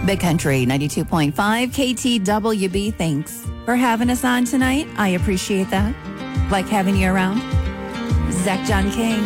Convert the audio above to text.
Big Country 92.5 KTWB. Thanks for having us on tonight. I appreciate that. Like having you around. Zach John King.